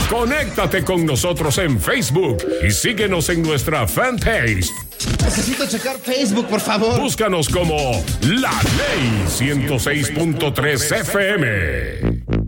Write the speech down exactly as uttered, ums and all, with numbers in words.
Conéctate con nosotros en Facebook y síguenos en nuestra fanpage. Necesito checar Facebook, por favor. Búscanos como La Ley ciento seis punto tres F M.